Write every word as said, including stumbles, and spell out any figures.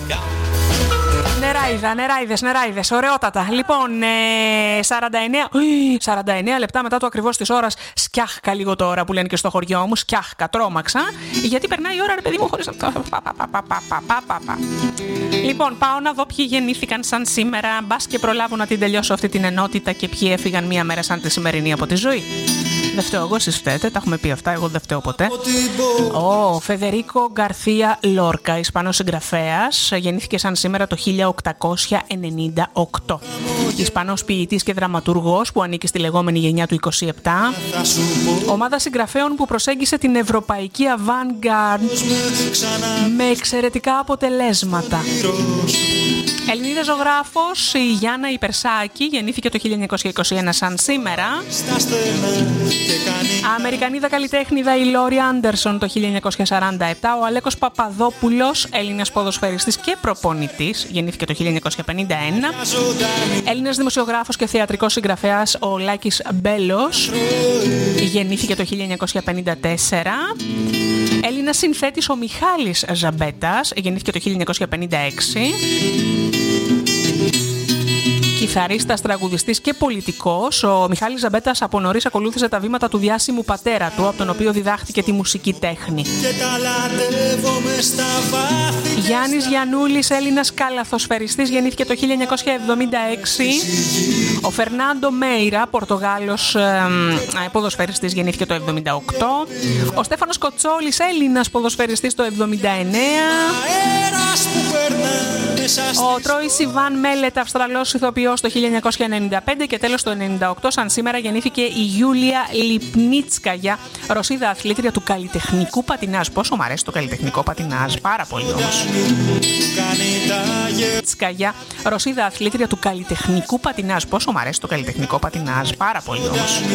Νεράιδα, νεράιδες, νεράιδες, ωραιότατα. Λοιπόν, ε, σαράντα εννέα, σαράντα εννέα λεπτά μετά το ακριβώς της ώρας, σκιάχκα λίγο τώρα που λένε και στο χωριό μου, σκιάχκα, τρόμαξα, γιατί περνάει η ώρα, ρε παιδί μου, χωρίς να... Λοιπόν, πάω να δω ποιοι γεννήθηκαν σαν σήμερα, μπας και προλάβω να την τελειώσω αυτή την ενότητα και ποιοι έφυγαν μία μέρα σαν τη σημερινή από τη ζωή. Δεν φταίω εγώ, εσείς φταίτε, τα έχουμε πει αυτά, εγώ δεν φταίω ποτέ. Ο Φεδερίκο Γκαρθία Λόρκα, Ισπανός συγγραφέας, γεννήθηκε σαν σήμερα το χίλια οκτακόσια ενενήντα οκτώ. Ισπανός ποιητής και δραματουργός που ανήκει στη λεγόμενη γενιά του είκοσι επτά. Ομάδα συγγραφέων που προσέγγισε την ευρωπαϊκή avant-garde με εξαιρετικά αποτελέσματα. Ελληνίδα ζωγράφος, η Γιάννα Υπερσάκη, γεννήθηκε το χίλια εννιακόσια είκοσι ένα σαν σήμερα. Αμερικανίδα καλλιτέχνηδα η Λόρι Άντερσον το χίλια εννιακόσια σαράντα επτά. Ο Αλέκος Παπαδόπουλος, Έλληνας ποδοσφαιριστής και προπονητής, γεννήθηκε το χίλια εννιακόσια πενήντα ένα. Έλληνας δημοσιογράφος και θεατρικός συγγραφέας ο Λάκης Μπέλος, γεννήθηκε το χίλια εννιακόσια πενήντα τέσσερα. Έλληνας συνθέτης ο Μιχάλης Ζαμπέτας, γεννήθηκε το χίλια εννιακόσια πενήντα έξι. Κιθαρίστας, τραγουδιστής και πολιτικός, ο Μιχάλης Ζαμπέτας από νωρίς ακολούθησε τα βήματα του διάσημου πατέρα του, από τον οποίο διδάχτηκε τη μουσική τέχνη. Γιάννης Γιαννούλης, Έλληνας καλαθοσφαιριστής, γεννήθηκε το χίλια εννιακόσια εβδομήντα έξι. Ο Φερνάντο Μέιρα, Πορτογάλος ε, ποδοσφαιριστής, γεννήθηκε το εβδομήντα οκτώ. Ο Στέφανος Κοτσόλης, Έλληνας ποδοσφαιριστής, το εβδομήντα εννέα. Ο Τρόις Ιβάν Μέλετ, Αυστραλός ηθοποιός, το χίλια εννιακόσια ενενήντα πέντε. Και τέλος το ενενήντα οκτώ, σαν σήμερα, γεννήθηκε η Γιούλια Λιπνίτσκαγια, Ρωσίδα αθλήτρια του καλλιτεχνικού πατινάζ. Πόσο μου αρέσει το καλλιτεχνικό πατινάζ, πάρα πολύ όμως. Τσκαγια, Ρωσίδα αθλήτρια του καλλιτεχνικού πατινάζ. Πόσο μου αρέσει το καλλιτεχνικό πατινάζ, πάρα πολύ όμως.